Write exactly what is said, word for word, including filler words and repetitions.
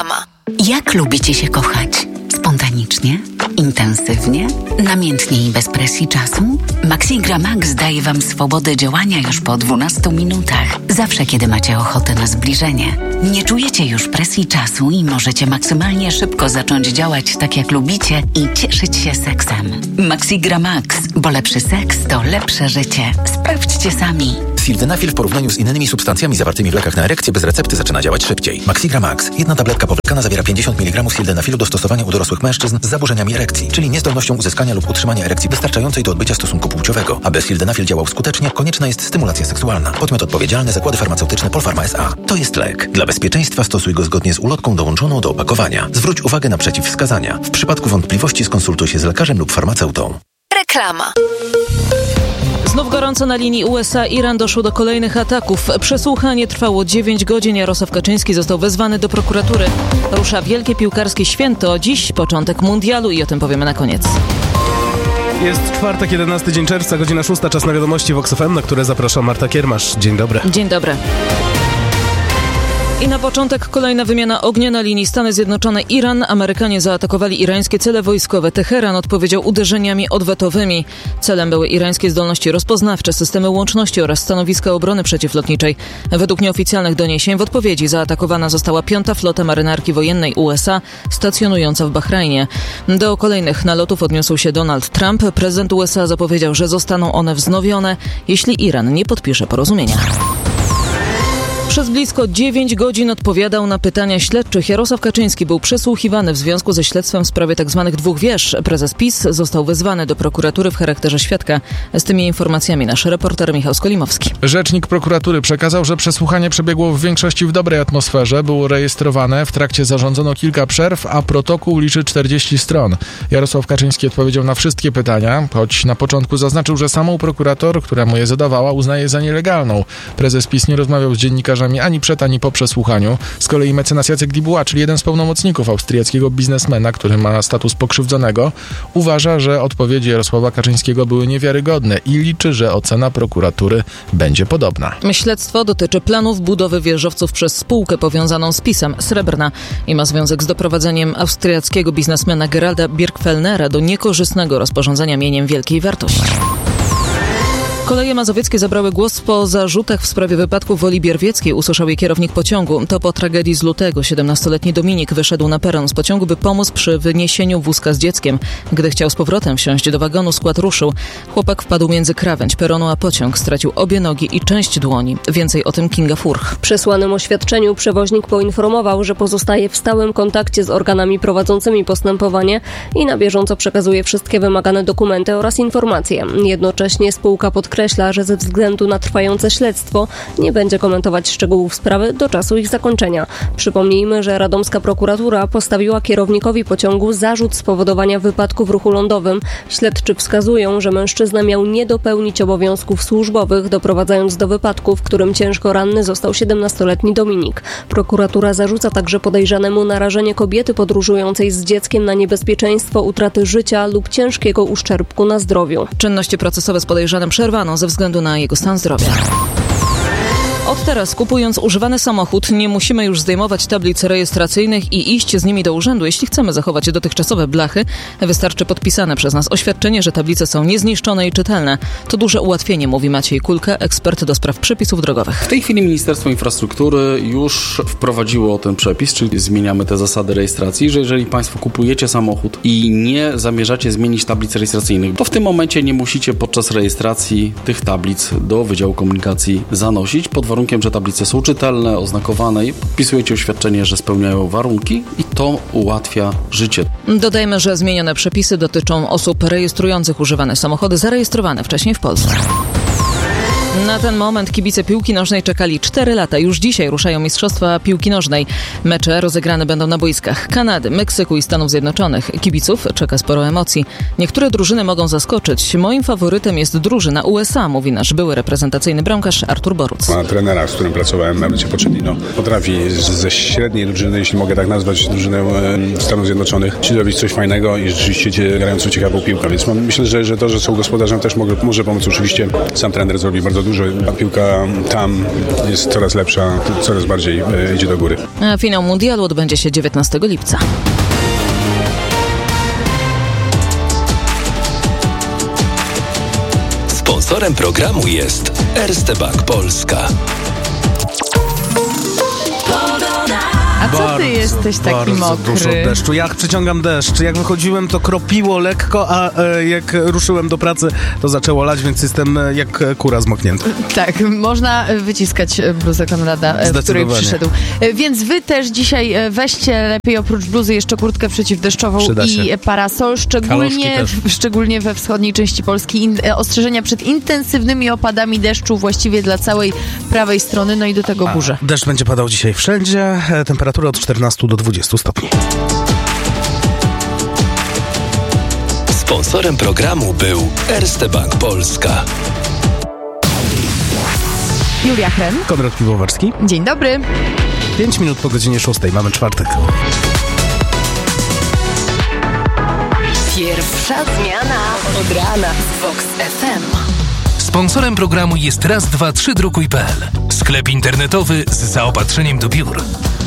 Reklama. Jak lubicie się kochać? Spontanicznie? Intensywnie? Namiętnie i bez presji czasu? Maxigra Max daje Wam swobodę działania już po dwunastu minutach. Zawsze, kiedy macie ochotę na zbliżenie. Nie czujecie już presji czasu i możecie maksymalnie szybko zacząć działać tak, jak lubicie i cieszyć się seksem. Maxigra Max, bo lepszy seks to lepsze życie. Sprawdźcie sami. Sildenafil w porównaniu z innymi substancjami zawartymi w lekach na erekcję bez recepty zaczyna działać szybciej. Maxigra Max. Jedna tabletka powlekana zawiera pięćdziesiąt miligramów sildenafilu do stosowania u dorosłych mężczyzn z zaburzeniami erekcji, czyli niezdolnością uzyskania lub utrzymania erekcji wystarczającej do odbycia stosunku płciowego. Aby sildenafil działał skutecznie, konieczna jest stymulacja seksualna. Podmiot odpowiedzialny: Zakłady Farmaceutyczne Polpharma S A. To jest lek. Dla bezpieczeństwa stosuj go zgodnie z ulotką dołączoną do opakowania. Zwróć uwagę na przeciwwskazania. W przypadku wątpliwości skonsultuj się z lekarzem lub farmaceutą. Reklama. Znów gorąco na linii U S A-Iran doszło do kolejnych ataków. Przesłuchanie trwało dziewięć godzin. Jarosław Kaczyński został wezwany do prokuratury. Rusza wielkie piłkarskie święto. Dziś początek mundialu i o tym powiemy na koniec. Jest czwartek, jedenasty dzień czerwca, godzina szósta, czas na wiadomości Vox F M, na które zaprasza Marta Kiermasz. Dzień dobry. Dzień dobry. I na początek kolejna wymiana ognia na linii Stany Zjednoczone-Iran. Amerykanie zaatakowali irańskie cele wojskowe. Teheran odpowiedział uderzeniami odwetowymi. Celem były irańskie zdolności rozpoznawcze, systemy łączności oraz stanowiska obrony przeciwlotniczej. Według nieoficjalnych doniesień w odpowiedzi zaatakowana została piąta flota marynarki wojennej U S A stacjonująca w Bahrajnie. Do kolejnych nalotów odniósł się Donald Trump. Prezydent U S A zapowiedział, że zostaną one wznowione, jeśli Iran nie podpisze porozumienia. Przez blisko dziewięć godzin odpowiadał na pytania śledczych. Jarosław Kaczyński był przesłuchiwany w związku ze śledztwem w sprawie tzw. dwóch wież. Prezes PiS został wezwany do prokuratury w charakterze świadka. Z tymi informacjami nasz reporter Michał Skolimowski. Rzecznik prokuratury przekazał, że przesłuchanie przebiegło w większości w dobrej atmosferze. Było rejestrowane, w trakcie zarządzono kilka przerw, a protokół liczy czterdzieści stron. Jarosław Kaczyński odpowiedział na wszystkie pytania, choć na początku zaznaczył, że samą prokurator, która mu je zadawała, uznaje za nielegalną. Prezes PiS nie rozmawiał z dziennikarzami ani przed, ani po przesłuchaniu. Z kolei mecenas Jacek Dubois, czyli jeden z pełnomocników austriackiego biznesmena, który ma status pokrzywdzonego, uważa, że odpowiedzi Jarosława Kaczyńskiego były niewiarygodne i liczy, że ocena prokuratury będzie podobna. Śledztwo dotyczy planów budowy wieżowców przez spółkę powiązaną z PiS-em Srebrna i ma związek z doprowadzeniem austriackiego biznesmena Geralda Birgfellnera do niekorzystnego rozporządzenia mieniem wielkiej wartości. Koleje mazowieckie zabrały głos po zarzutach w sprawie wypadku w Woli Bierwieckiej. Usłyszał je kierownik pociągu. To po tragedii z lutego. siedemnastoletni Dominik wyszedł na peron z pociągu, by pomóc przy wyniesieniu wózka z dzieckiem. Gdy chciał z powrotem wsiąść do wagonu, skład ruszył. Chłopak wpadł między krawędź peronu a pociąg. Stracił obie nogi i część dłoni. Więcej o tym Kinga Furch. W przesłanym oświadczeniu przewoźnik poinformował, że pozostaje w stałym kontakcie z organami prowadzącymi postępowanie i na bieżąco przekazuje wszystkie wymagane dokumenty oraz informacje. Jednocześnie spółka podkreśla, że ze względu na trwające śledztwo nie będzie komentować szczegółów sprawy do czasu ich zakończenia. Przypomnijmy, że radomska prokuratura postawiła kierownikowi pociągu zarzut spowodowania wypadku w ruchu lądowym. Śledczy wskazują, że mężczyzna miał nie dopełnić obowiązków służbowych, doprowadzając do wypadku, w którym ciężko ranny został siedemnastoletni Dominik. Prokuratura zarzuca także podejrzanemu narażenie kobiety podróżującej z dzieckiem na niebezpieczeństwo utraty życia lub ciężkiego uszczerbku na zdrowiu. Czynności procesowe z podejrzanym przerwano ze względu na jego stan zdrowia. Od teraz, kupując używany samochód, nie musimy już zdejmować tablic rejestracyjnych i iść z nimi do urzędu. Jeśli chcemy zachować dotychczasowe blachy, wystarczy podpisane przez nas oświadczenie, że tablice są niezniszczone i czytelne. To duże ułatwienie, mówi Maciej Kulka, ekspert do spraw przepisów drogowych. W tej chwili Ministerstwo Infrastruktury już wprowadziło ten przepis, czyli zmieniamy te zasady rejestracji, że jeżeli Państwo kupujecie samochód i nie zamierzacie zmienić tablic rejestracyjnych, to w tym momencie nie musicie podczas rejestracji tych tablic do Wydziału Komunikacji zanosić, pod warunkiem, że tablice są czytelne, oznakowane i podpisujecie oświadczenie, że spełniają warunki i to ułatwia życie. Dodajmy, że zmienione przepisy dotyczą osób rejestrujących używane samochody zarejestrowane wcześniej w Polsce. Na ten moment kibice piłki nożnej czekali cztery lata. Już dzisiaj ruszają mistrzostwa piłki nożnej. Mecze rozegrane będą na boiskach Kanady, Meksyku i Stanów Zjednoczonych. Kibiców czeka sporo emocji. Niektóre drużyny mogą zaskoczyć. Moim faworytem jest drużyna U S A, mówi nasz były reprezentacyjny bramkarz Artur Boruc. Ma trenera, z którym pracowałem, Maurycio Pochettino. Potrafi ze średniej drużyny, jeśli mogę tak nazwać, drużynę Stanów Zjednoczonych, zrobić coś fajnego i rzeczywiście grającą ciekawą piłkę. Więc myślę, że, że to, że są gospodarzem, też może, może pomóc. Oczywiście sam trener zrobi bardzo bardzo dużo. A piłka tam jest coraz lepsza, coraz bardziej e, idzie do góry. A finał mundialu odbędzie się dziewiętnastego lipca. Sponsorem programu jest Erste Bank Polska. A co bardzo, ty jesteś taki bardzo mokry? dużo deszczu. Jak przyciągam deszcz. Jak wychodziłem, to kropiło lekko, a e, jak ruszyłem do pracy, to zaczęło lać, więc jestem e, jak kura zmoknięta. Tak, można wyciskać bluzę Konrada, e, w której przyszedł. E, Więc wy też dzisiaj e, weźcie lepiej oprócz bluzy jeszcze kurtkę przeciwdeszczową Przyda się. i parasol, szczególnie, Kaloszki w, szczególnie we wschodniej części Polski. In, e, ostrzeżenia przed intensywnymi opadami deszczu właściwie dla całej prawej strony, no i do tego burze. A deszcz będzie padał dzisiaj wszędzie. E, Temperatura od czternastu do dwudziestu stopni. Sponsorem programu był Erste Bank Polska. Julia Hren. Konrad Piwowarski. Dzień dobry. Pięć minut po godzinie szóstej. Mamy czwartek. Pierwsza zmiana od rana z Vox F M. Sponsorem programu jest raz dwa trzy drukuj kropka p l. Sklep internetowy z zaopatrzeniem do biur.